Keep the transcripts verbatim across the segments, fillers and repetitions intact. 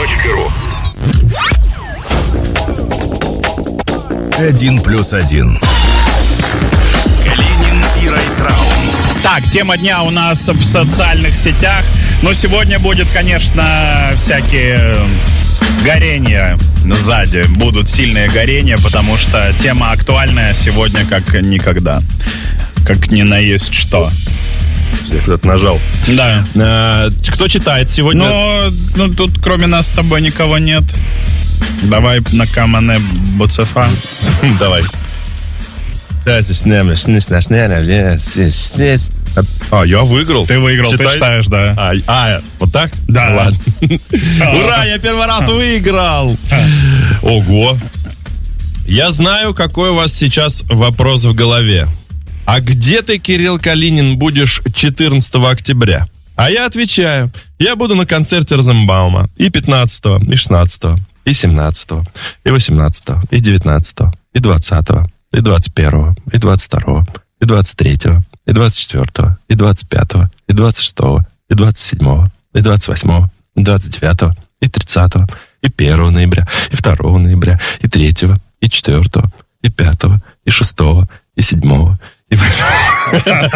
точка ру. Один плюс один. Калинин и Райтраун. Так, тема дня у нас в социальных сетях. Но сегодня будет, конечно, всякие горения сзади. Будут сильные горения, потому что тема актуальная сегодня как никогда. Как ни на есть что. Я куда-то нажал. Да. А, кто читает сегодня? Но, ну, тут кроме нас с тобой никого нет. Давай на камане Буцефа. Давай. А, я выиграл. Ты выиграл, Читай. ты читаешь, да. А, а, вот так? Да. Ну, ладно. Ура, я первый раз выиграл. Ого. Я знаю, какой у вас сейчас вопрос в голове. А где ты, Кирилл Калинин, будешь четырнадцатого октября? А я отвечаю. Я буду на концерте Розенбаума и пятнадцатого, и шестнадцатого, и семнадцатого, и восемнадцатого, и девятнадцатого, и двадцатого, и двадцать первого, и двадцать второго, и двадцать третьего, и двадцать четвёртого, и двадцать пятого, и двадцать шестого, и двадцать седьмого, и двадцать восьмого, и двадцать девятого, и тридцатого, и первого ноября, и второго ноября, и третьего, и четвёртого, и пятого, и шестого, и седьмого, и восьмого.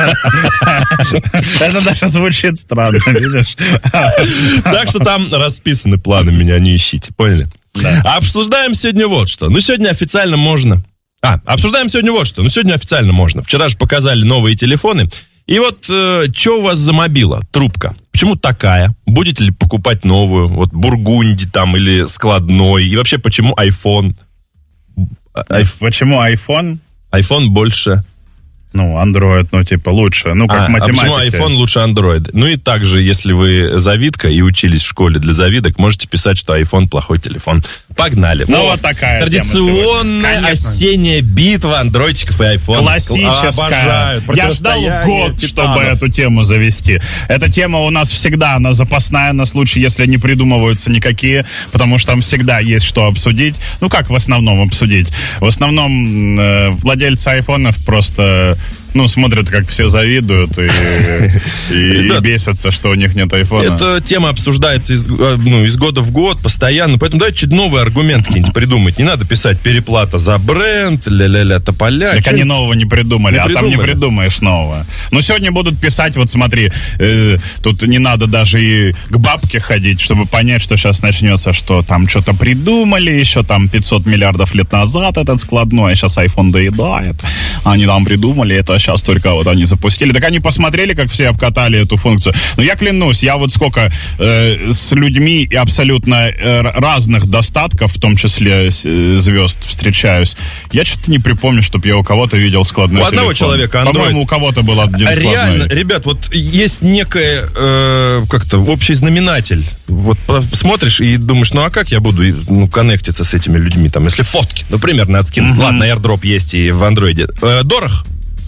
Это даже звучит странно, видишь? Так что там расписаны планы, меня не ищите, поняли? Да. А обсуждаем сегодня вот что. Ну, сегодня официально можно... А, обсуждаем сегодня вот что. Ну, сегодня официально можно. Вчера же показали новые телефоны. И вот, э, что у вас за мобила? Трубка. Почему такая? Будете ли покупать новую? Вот Бургунди там или складной? И вообще, почему iPhone? Айф... Почему iPhone? iPhone больше... Ну, Android, ну, типа, лучше. Ну, как а, математика. А почему iPhone лучше Android? Ну, и также, если вы завидка и учились в школе для завидок, можете писать, что iPhone плохой телефон. Погнали. Ну, вот такая традиционная осенняя битва андроидчиков и айфонов. Классическая. Обожаю. Я ждал год, титанов. Чтобы эту тему завести. Эта тема у нас всегда, она запасная на случай, если не придумываются никакие, потому что там всегда есть что обсудить. Ну, как в основном обсудить? В основном э, владельцы айфонов просто... Ну, смотрят, как все завидуют и, и, Ребят, и бесятся, что у них нет айфона. Эта тема обсуждается из, ну, из года в год, постоянно. Поэтому давайте чуть новые аргументы какие-нибудь придумать. Не надо писать переплата за бренд, ля-ля-ля, тополя. Так они нового не придумали, не а придумали. Там не придумаешь нового. Ну, сегодня будут писать, вот смотри, э, тут не надо даже и к бабке ходить, чтобы понять, что сейчас начнется, что там что-то придумали, еще там пятьсот миллиардов лет назад этот складной, а сейчас iPhone доедает. Они там придумали это. Сейчас только вот они запустили. Так они посмотрели, как все обкатали эту функцию. Но я клянусь, я вот сколько э, с людьми абсолютно э, разных достатков, в том числе э, звезд, встречаюсь. Я что-то не припомню, чтобы я у кого-то видел складной телефон. У одного телефон. человека Android. По-моему, у кого-то был один складной. Реально, ребят, вот есть некое э, как-то общий знаменатель. Вот смотришь и думаешь, ну а как я буду ну, коннектиться с этими людьми, там, если фотки, например, надо скинуть. Mm-hmm. Ладно, AirDrop есть и в Android. Э, дорог?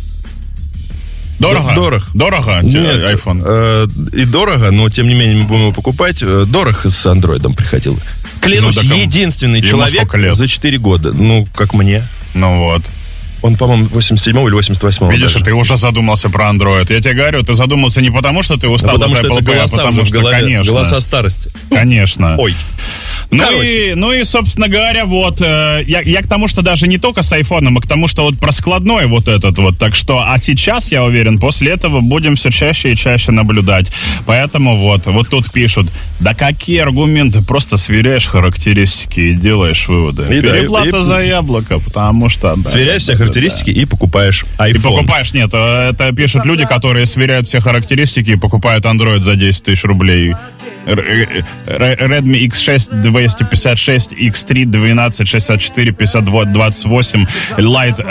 Дорого? Дорого. Дорого? Нет, iPhone. Э, и дорого, но тем не менее мы будем его покупать. Дорого с андроидом приходил. Клянусь, ну, единственный человек за четыре года. Ну, как мне. Ну вот. Он, по-моему, восемьдесят седьмого или восемьдесят восьмого. Видишь, даже. Ты уже задумался про Android. Я тебе говорю, ты задумался не потому, что ты устал, потому от что Apple это Pay, голоса а потому в что, голове, конечно. Голоса старости. Конечно. Ой. Ну и, ну и, собственно говоря, вот, э, я, я к тому, что даже не только с айфоном, а к тому, что вот про складной вот этот вот, так что, а сейчас, я уверен, после этого будем все чаще и чаще наблюдать. Поэтому вот, вот тут пишут, да какие аргументы, просто сверяешь характеристики и делаешь выводы. И Переплата да, и, за яблоко, потому что... Да, сверяешь да, все характеристики да. и покупаешь iPhone. И покупаешь, нет, это пишут люди, которые сверяют все характеристики и покупают Android за десять тысяч рублей. Redmi икс шесть двести пятьдесят шесть, икс три двенадцать шестьдесят четыре пятьдесят два двадцать восемь, Lite